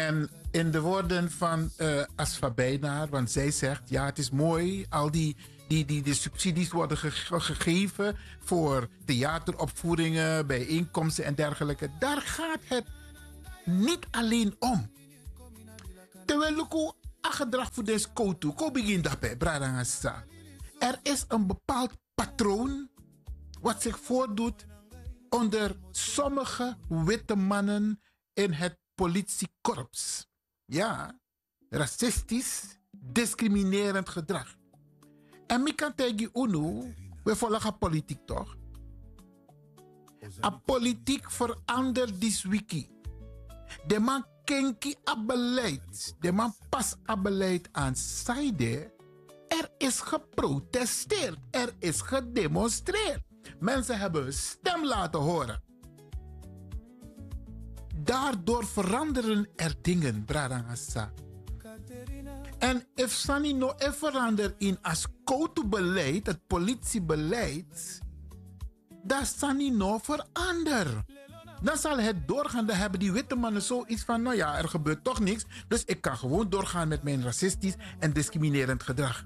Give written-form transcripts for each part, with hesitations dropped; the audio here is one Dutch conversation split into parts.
En in de woorden van Asfa Bijnaar, want zij zegt, ja, het is mooi, al die subsidies worden gegeven voor theateropvoeringen, bijeenkomsten en dergelijke. Daar gaat het niet alleen om. Terwijl ik gedrag voor deze koutu, ko begin daarbij, bradangasa. Er is een bepaald patroon wat zich voordoet onder sommige witte mannen in het politiekorps. Ja, racistisch, discriminerend gedrag. En ik kan tegen UNO, we volgen politiek toch? A politiek verandert dit wiki. De man kenki a beleid. De man pas a beleid aan zijde. Er is geprotesteerd. Er is gedemonstreerd. Mensen hebben hun stem laten horen. Daardoor veranderen er dingen, Bradangasa. En if Sani no verander in als beleid, het politiebeleid, dan Sani no verander. Dan zal het doorgaan. Dan hebben die witte mannen zoiets van, nou ja, er gebeurt toch niks. Dus ik kan gewoon doorgaan met mijn racistisch en discriminerend gedrag.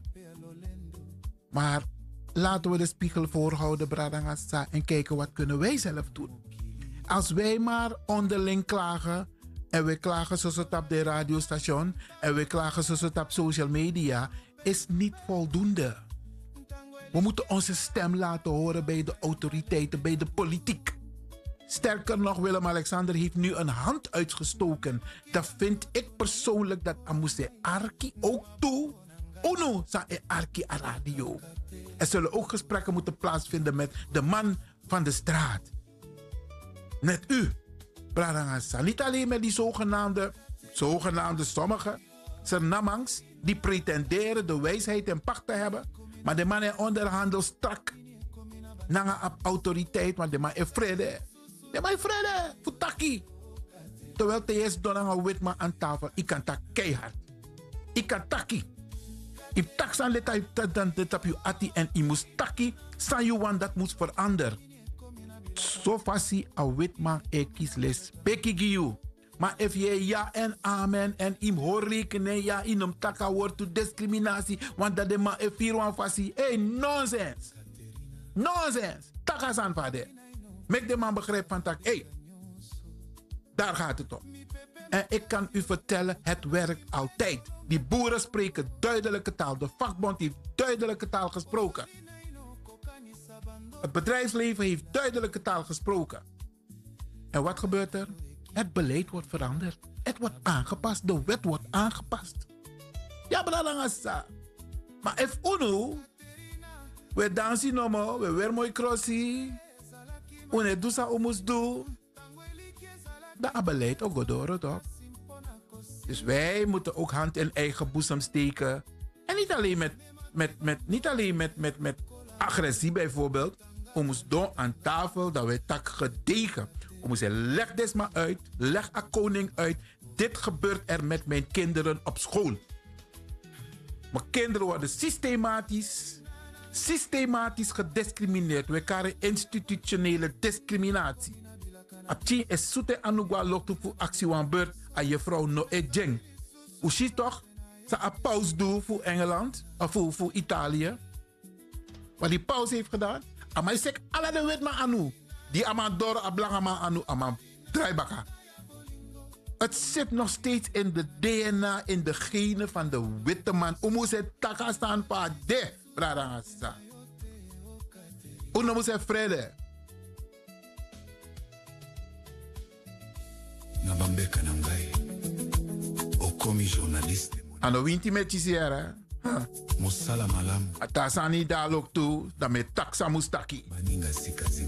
Maar laten we de spiegel voorhouden, Bradangasa, en kijken wat kunnen wij zelf doen. Als wij maar onderling klagen, en we klagen zoals het op de radiostation, en we klagen zoals het op social media, is niet voldoende. We moeten onze stem laten horen bij de autoriteiten, bij de politiek. Sterker nog, Willem-Alexander heeft nu een hand uitgestoken. Dat vind ik persoonlijk dat Amuse Arki ook toe. Uno sa Arki a radio. Er zullen ook gesprekken moeten plaatsvinden met de man van de straat. Met u, Bradangasa. Niet alleen met die zogenaamde sommigen, Sernamangs, die pretenderen de wijsheid en pacht te hebben, maar de man is onderhandelsstrak. Nanga autoriteit, maar de man is vrede. De man is vrede, futaki. Terwijl hij is door een witman aan tafel, ik kan tak keihard. Ik kan taki. Ik tak san let op je ati en ik moest taki, san je wan dat moest veranderen. Zo fasi a witman kies les pekigiu. Maar if je ja en amen en im hoor rekenen ja in hem taka wordt to discriminatie, want dat de man e firwan fasi, hey nonsense. Nonsense. Taka san vader. Make de man begrijpen van tak, hey, daar gaat het om. En ik kan u vertellen, het werkt altijd. Die boeren spreken duidelijke taal. De vakbond heeft duidelijke taal gesproken. Het bedrijfsleven heeft duidelijke taal gesproken. En wat gebeurt er? Het beleid wordt veranderd. Het wordt aangepast. De wet wordt aangepast. Ja, bradangasa. Maar if uno, we dansen nomo, we weer mooi crossie, une doe sa omus doe, dat beleid ook godoro toch? Dus wij moeten ook hand in eigen boezem steken. En niet alleen met agressie bijvoorbeeld. Om ons doen aan tafel dat wij tak gedegen. Om ons leg dit maar uit. Leg een koning uit. Dit gebeurt er met mijn kinderen op school. Mijn kinderen worden systematisch gediscrimineerd. We krijgen institutionele discriminatie. Abtien is zoete anugwa lokto voor actie aan beurt aan je vrouw no e jeng. Hoe zie toch? Ze een pauze doen voor Engeland of voor Italië. Wat die pauze heeft gedaan. Maar ik zeg, alle de wet maar anu. Die amador ablangama anu amam draaibaka. Het zit nog steeds in de DNA, in de genen van de witte man. Hoe moet het taka staan pa de bradangasa. Hoe moet het vrede? Nabambeka nangai. Okomi journaliste. Ano winti met jisiera. Musala malam. Atasani dalok tu, dat met taksa mustaki. Baninga sika